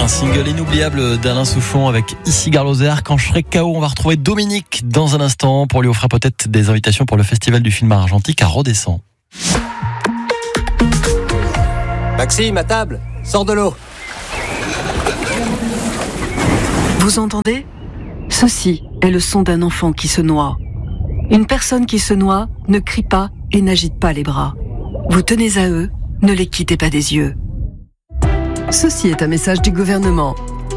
Un single inoubliable d'Alain Souchon avec Ici Gare Lozère. Quand je serai KO, on va retrouver Dominique dans un instant pour lui offrir peut-être des invitations pour le festival du film argentique à Rodescend. Maxime, à table, sors de l'eau. Vous entendez ? Ceci est le son d'un enfant qui se noie. Une personne qui se noie ne crie pas et n'agite pas les bras. Vous tenez à eux, ne les quittez pas des yeux. Ceci est un message du gouvernement.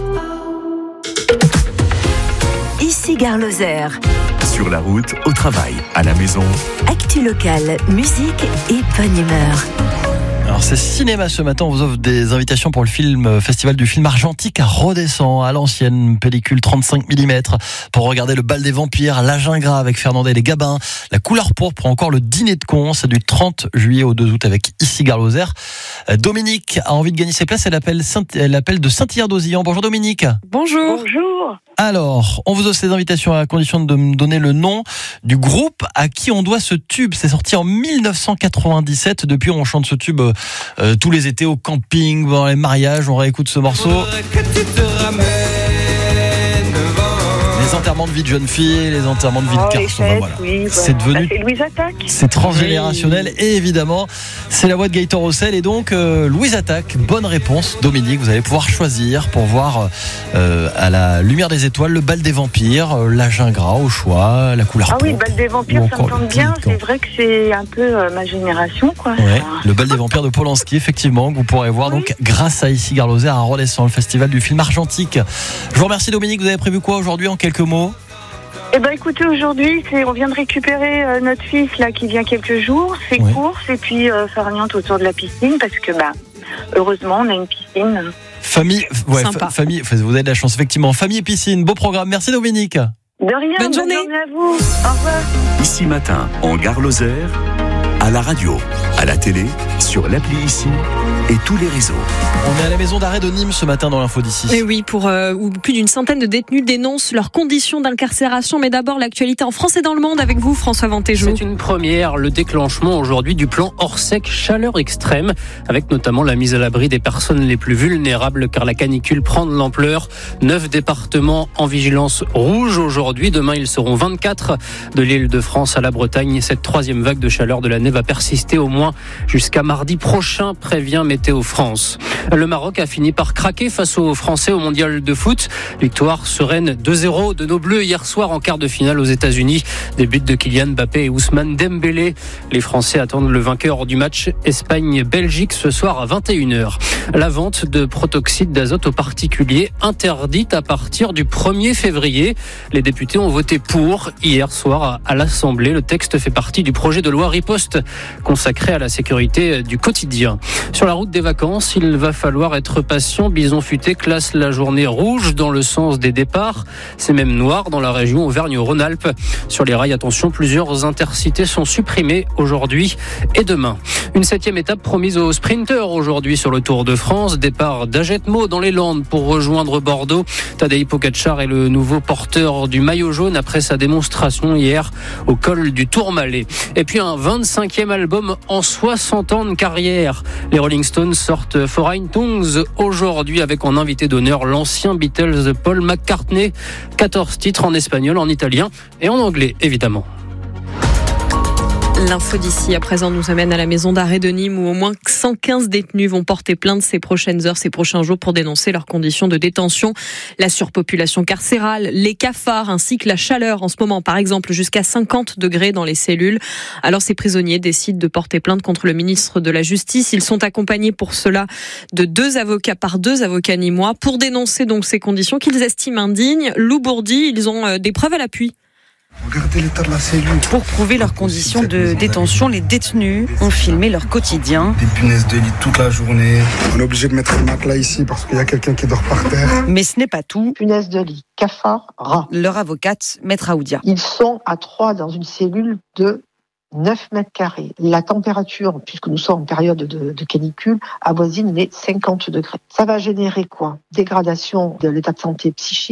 Ici Gare Lozère. Sur la route, au travail, à la maison. Actu locale, musique et bonne humeur. Alors c'est cinéma ce matin, on vous offre des invitations pour le festival du film argentique à Rodescend, à l'ancienne pellicule 35 mm, pour regarder Le Bal des Vampires, La Gingras avec Fernandel et Gabin, La Couleur Pourpre, encore le Dîner de Cons, c'est du 30 juillet au 2 août avec Ici Gare Lozère. Dominique a envie de gagner ses places, elle appelle de Saint-Hilaire-d'Auzillan. Bonjour Dominique. Bonjour. Alors, on vous offre ces invitations à condition de me donner le nom du groupe à qui on doit ce tube. C'est sorti en 1997. Depuis, on chante ce tube tous les étés au camping, dans les mariages. On réécoute ce morceau. Les enterrements de vie de jeunes filles, les enterrements de vie de garçons. Voilà. Oui, c'est devenu. C'est Louise Attaque. C'est transgénérationnel et évidemment, c'est la voix de Gaëtan Roussel et donc Louise Attaque. Bonne réponse, Dominique. Vous allez pouvoir choisir pour voir à la lumière des étoiles Le Bal des Vampires, La Gingras au choix, La Couleur Pourpre. Ah oui, Le Bal des Vampires, ça me tente bien. C'est vrai que c'est un peu ma génération, quoi. Ouais, Le Bal des Vampires de Polanski, effectivement, que vous pourrez voir donc grâce à Ici Gare Lozère à Rodescend, le festival du film argentique. Je vous remercie Dominique. Vous avez prévu quoi aujourd'hui en quelques mots? Eh ben, écoutez, aujourd'hui, on vient de récupérer notre fils là qui vient quelques jours. C'est courses et puis farniente autour de la piscine parce que heureusement on a une piscine. Famille, famille. Vous avez de la chance effectivement. Famille et piscine, beau programme. Merci Dominique. De rien. Bonne journée à vous. Au revoir. Ici matin, en Gare Lozère, à la radio, à la télé, sur l'appli Ici et tous les réseaux. On est à la maison d'arrêt de Nîmes ce matin dans l'info d'ici. Et oui, où plus d'une centaine de détenus dénoncent leurs conditions d'incarcération. Mais d'abord, l'actualité en France et dans le monde avec vous, François Vantéjou. C'est une première, le déclenchement aujourd'hui du plan Orsec chaleur extrême, avec notamment la mise à l'abri des personnes les plus vulnérables, car la canicule prend de l'ampleur. 9 départements en vigilance rouge aujourd'hui. Demain, ils seront 24 de l'île de France à la Bretagne. Cette troisième vague de chaleur de l'année va persister au moins jusqu'à mardi prochain, prévient Météo France. Le Maroc a fini par craquer face aux Français au mondial de foot. Victoire sereine 2-0 de nos Bleus hier soir en quart de finale aux États-Unis. Des buts de Kylian Mbappé et Ousmane Dembélé. Les Français attendent le vainqueur du match Espagne-Belgique ce soir à 21h. La vente de protoxyde d'azote aux particuliers interdite à partir du 1er février. Les députés ont voté pour hier soir à l'Assemblée. Le texte fait partie du projet de loi Riposte consacré à la sécurité du quotidien. Sur la route des vacances, il va falloir être patient. Bison Futé classe la journée rouge dans le sens des départs. C'est même noir dans la région Auvergne-Rhône-Alpes. Sur les rails, attention, plusieurs intercités sont supprimées aujourd'hui et demain. Une 7e étape promise aux sprinteurs aujourd'hui sur le Tour de France. Départ d'Ajetmo dans les Landes pour rejoindre Bordeaux. Tadej Pogačar est le nouveau porteur du maillot jaune après sa démonstration hier au col du Tourmalet. Et puis un 25e album en 60 ans de carrière. Les Rolling Stones sortent Foreign Tongues aujourd'hui avec en invité d'honneur l'ancien Beatles Paul McCartney. 14 titres en espagnol, en italien et en anglais évidemment. L'info d'ici à présent nous amène à la maison d'arrêt de Nîmes où au moins 115 détenus vont porter plainte ces prochaines heures, ces prochains jours pour dénoncer leurs conditions de détention, la surpopulation carcérale, les cafards ainsi que la chaleur en ce moment, par exemple jusqu'à 50 degrés dans les cellules. Alors ces prisonniers décident de porter plainte contre le ministre de la Justice. Ils sont accompagnés pour cela de deux avocats nîmois pour dénoncer donc ces conditions qu'ils estiment indignes. Lou Bourdi, ils ont des preuves à l'appui. Regardez l'état de la cellule. Pour prouver leurs conditions de détention, les détenus ont filmé leur quotidien. Des punaises de lit toute la journée. On est obligé de mettre le matelas ici parce qu'il y a quelqu'un qui dort par terre. Mais ce n'est pas tout. Punaises de lit, cafards, rats. Leur avocate, Maître Aoudia. Ils sont à 3 dans une cellule de 9 mètres carrés. La température, puisque nous sommes en période de canicule, avoisine les 50 degrés. Ça va générer quoi ? Dégradation de l'état de santé psychique,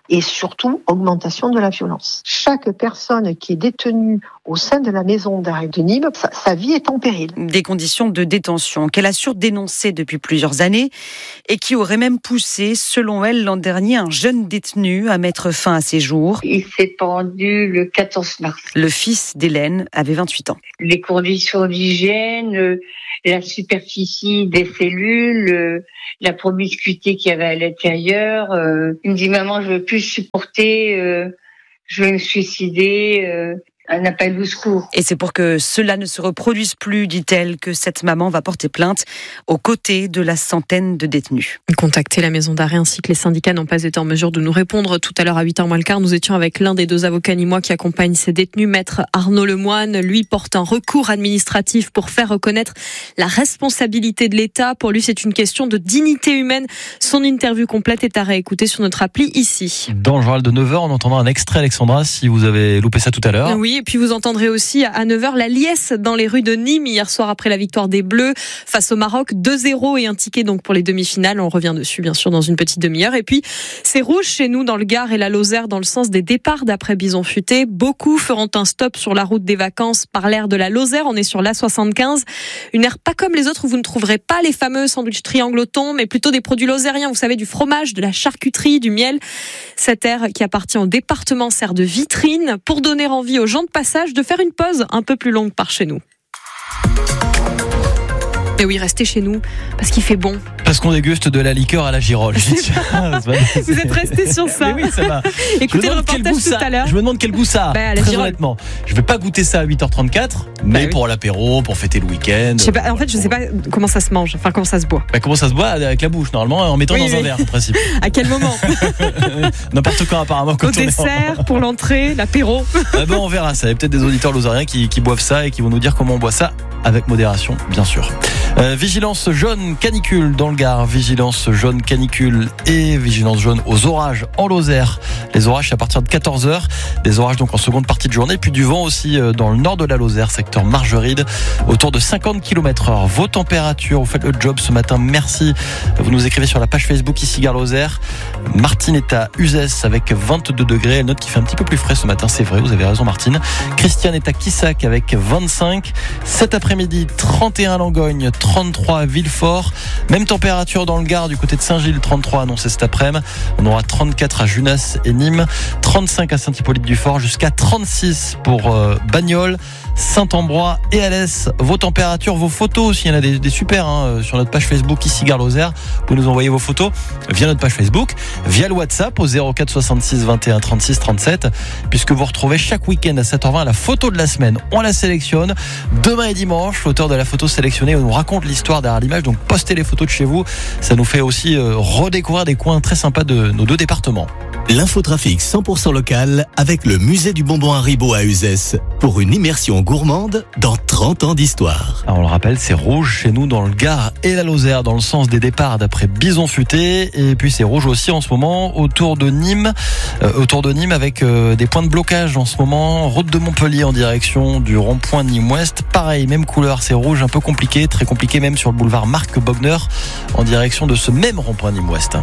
et surtout augmentation de la violence. Chaque personne qui est détenue au sein de la maison d'arrêt de Nîmes, sa vie est en péril. Des conditions de détention qu'elle assure dénoncer depuis plusieurs années et qui auraient même poussé, selon elle, l'an dernier, un jeune détenu à mettre fin à ses jours. Il s'est pendu le 14 mars. Le fils d'Hélène avait 28 ans. Les conditions d'hygiène, la superficie des cellules, la promiscuité qu'il y avait à l'intérieur. Il me dit, maman, je veux plus supporter, je vais me suicider. Un appel au secours. Et c'est pour que cela ne se reproduise plus, dit-elle, que cette maman va porter plainte aux côtés de la centaine de détenus. Contacter la maison d'arrêt ainsi que les syndicats n'ont pas été en mesure de nous répondre. Tout à l'heure à 8h moins le quart, nous étions avec l'un des deux avocats nîmois qui accompagnent ces détenus, maître Arnaud Lemoine. Lui porte un recours administratif pour faire reconnaître la responsabilité de l'État. Pour lui, c'est une question de dignité humaine. Son interview complète est à réécouter sur notre appli ici. Dans le journal de 9h, on entendra un extrait, Alexandra, si vous avez loupé ça tout à l'heure. Oui, et puis vous entendrez aussi à 9h la liesse dans les rues de Nîmes hier soir après la victoire des Bleus face au Maroc, 2-0 et un ticket donc pour les demi-finales. On revient dessus bien sûr dans une petite demi-heure. Et puis c'est rouge chez nous dans le Gard et la Lozère dans le sens des départs d'après Bison Futé. Beaucoup feront un stop sur la route des vacances par l'aire de la Lozère. On est sur l'A75, une aire pas comme les autres où vous ne trouverez pas les fameux sandwichs triangle au thon, mais plutôt des produits lozériens. Vous savez, du fromage, de la charcuterie, du miel. Cette aire qui appartient au département sert de vitrine pour donner envie aux gens de passage de faire une pause un peu plus longue par chez nous. Et oui, restez chez nous, parce qu'il fait bon. Parce qu'on déguste de la liqueur à la girole. Vous êtes restés sur ça. Mais oui, ça va. Écoutez le reportage tout à l'heure. Je me demande quel goût ça a, très honnêtement. Je vais pas goûter ça à 8h34, mais pour l'apéro, pour fêter le week-end. Je sais pas, en fait, je sais pas comment ça se mange, enfin comment ça se boit. Comment ça se boit avec la bouche, normalement, en mettant dans un verre, en principe. À quel moment? N'importe quand, apparemment. Au dessert, pour l'entrée, l'apéro. On verra ça. Il y a peut-être des auditeurs lozériens qui boivent ça et qui vont nous dire comment on boit ça, avec modération, bien sûr. Vigilance jaune canicule dans le Gard, vigilance jaune canicule et vigilance jaune aux orages en Lozère. Les orages c'est à partir de 14h, des orages donc en seconde partie de journée, puis du vent aussi dans le nord de la Lozère, secteur Margeride, autour de 50 km/h. Vos températures, vous faites le job ce matin, merci. Vous nous écrivez sur la page Facebook ici Gare Lozère. Martine est à Uzès avec 22 degrés, elle note qu'il fait un petit peu plus frais ce matin, c'est vrai, vous avez raison Martine. Christiane est à Quissac avec 25. Cet après-midi, 31 à Langogne, 33 à Villefort. Même température dans le Gard du côté de Saint-Gilles, 33 annoncé cet après-midi. On aura 34 à Junas et Nîmes, 35 à Saint-Hippolyte-du-Fort, jusqu'à 36 pour Bagnoles, Saint-Ambrois et Alès. Vos températures, vos photos aussi, il y en a des super sur notre page Facebook ici Gare Lozère. Vous pouvez nous envoyer vos photos via notre page Facebook, via le WhatsApp au 04 66 21 36 37, puisque vous retrouvez chaque week-end à 7h20 la photo de la semaine. On la sélectionne demain et dimanche. L'auteur de la photo sélectionnée nous raconte l'histoire derrière l'image, donc postez les photos de chez vous. Ça nous fait aussi redécouvrir des coins très sympas de nos deux départements. L'infotrafic 100% local avec le musée du bonbon Haribo à Uzès pour une immersion gourmande dans 30 ans d'histoire. Alors on le rappelle, c'est rouge chez nous dans le Gard et la Lozère dans le sens des départs d'après Bison Futé, et puis c'est rouge aussi en ce moment autour de Nîmes avec des points de blocage en ce moment, route de Montpellier en direction du rond-point Nîmes-Ouest. Pareil, même couleur, c'est rouge, un peu compliqué, très compliqué même sur le boulevard Marc Bogner en direction de ce même rond-point Nîmes-Ouest.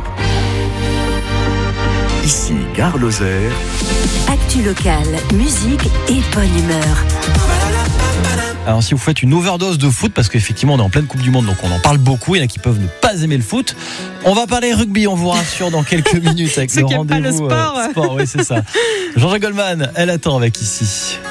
Ici, Gare Lozère. Actu locale, musique et bonne humeur. Alors si vous faites une overdose de foot, parce qu'effectivement on est en pleine Coupe du Monde, donc on en parle beaucoup, il y en a qui peuvent ne pas aimer le foot. On va parler rugby, on vous rassure, dans quelques minutes avec le rendez-vous sport. Sport, oui c'est ça. Jean-Jacques Goldman, elle attend avec ici.